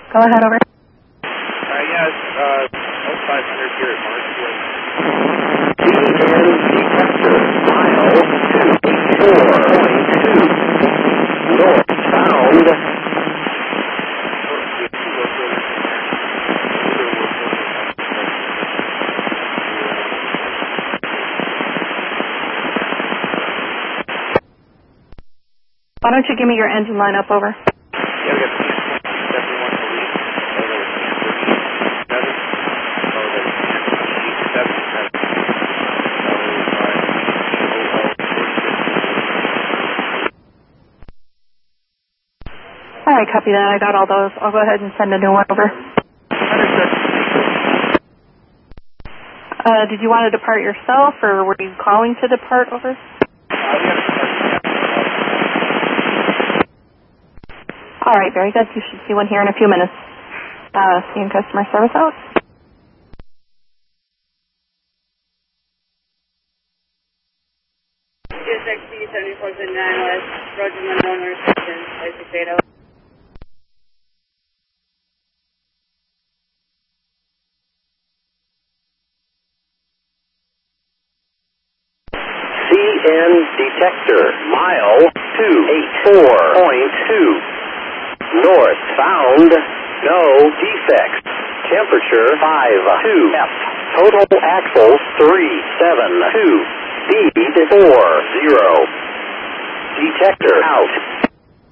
Go ahead, over. Yes, 0500 here at Marshwood. CN detector, mile 284.2. Northbound. Why don't you give me your engine line up, over? Yeah, we got 71 police. All right, copy that. I got all those. I'll go ahead and send a new one over. Did you want to depart yourself, or were you calling to depart, over? All right, very good. You should see one here in a few minutes. Seeing customer service out. USXC 7479 West, Roger 1 reception, Basic Data. CN detector, mile 284.2. Northbound, no defects. Temperature 52 F. Total axle 372. Speed 40. Detector out.